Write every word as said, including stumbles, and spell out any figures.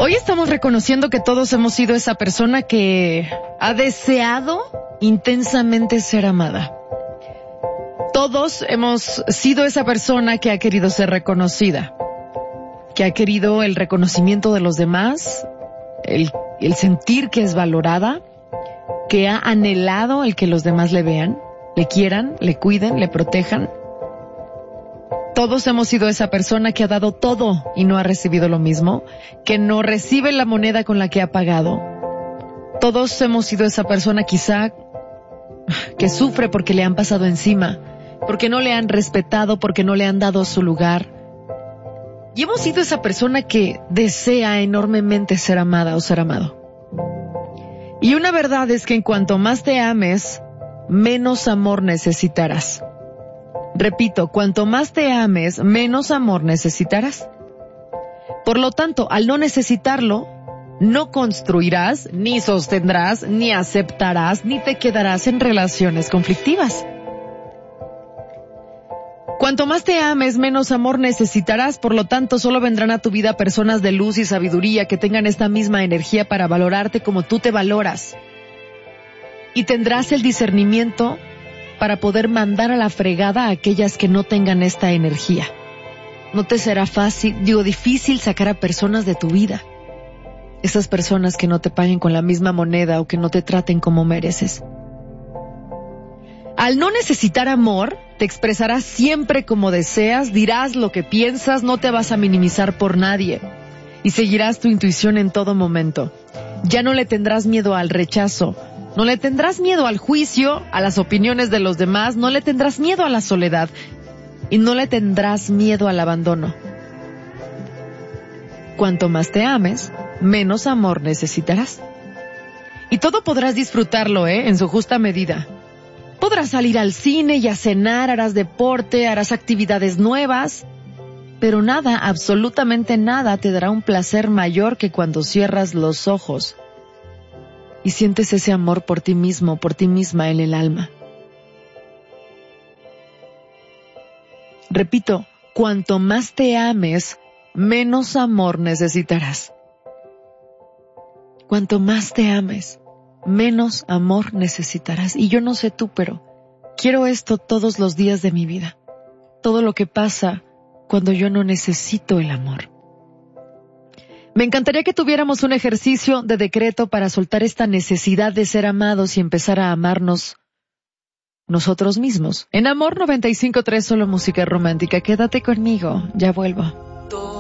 Hoy estamos reconociendo que todos hemos sido esa persona que ha deseado intensamente ser amada. Todos hemos sido esa persona que ha querido ser reconocida, que ha querido el reconocimiento de los demás, el, el sentir que es valorada, que ha anhelado el que los demás le vean, le quieran, le cuiden, le protejan. Todos hemos sido esa persona que ha dado todo y no ha recibido lo mismo, que no recibe la moneda con la que ha pagado. Todos hemos sido esa persona quizá que sufre porque le han pasado encima, porque no le han respetado, porque no le han dado su lugar. Y hemos sido esa persona que desea enormemente ser amada o ser amado. Y una verdad es que en cuanto más te ames, menos amor necesitarás. Repito, cuanto más te ames, menos amor necesitarás. Por lo tanto, al no necesitarlo, no construirás, ni sostendrás, ni aceptarás, ni te quedarás en relaciones conflictivas. Cuanto más te ames, menos amor necesitarás. Por lo tanto, solo vendrán a tu vida personas de luz y sabiduría que tengan esta misma energía para valorarte como tú te valoras. Y tendrás el discernimiento para poder mandar a la fregada a aquellas que no tengan esta energía. No te será fácil, digo difícil, sacar a personas de tu vida. Esas personas que no te paguen con la misma moneda o que no te traten como mereces. Al no necesitar amor, te expresarás siempre como deseas, dirás lo que piensas, no te vas a minimizar por nadie y seguirás tu intuición en todo momento. Ya no le tendrás miedo al rechazo, no le tendrás miedo al juicio, a las opiniones de los demás, no le tendrás miedo a la soledad y no le tendrás miedo al abandono. Cuanto más te ames, menos amor necesitarás. Y todo podrás disfrutarlo, ¿eh? En su justa medida. Podrás salir al cine y a cenar, harás deporte, harás actividades nuevas, pero nada, absolutamente nada te dará un placer mayor que cuando cierras los ojos y sientes ese amor por ti mismo, por ti misma en el alma. Repito, cuanto más te ames, menos amor necesitarás. Cuanto más te ames, menos amor necesitarás. Y yo no sé tú, pero quiero esto todos los días de mi vida. Todo lo que pasa cuando yo no necesito el amor. Me encantaría que tuviéramos un ejercicio de decreto para soltar esta necesidad de ser amados y empezar a amarnos nosotros mismos. En Amor noventa y cinco punto tres, solo música romántica. Quédate conmigo, ya vuelvo.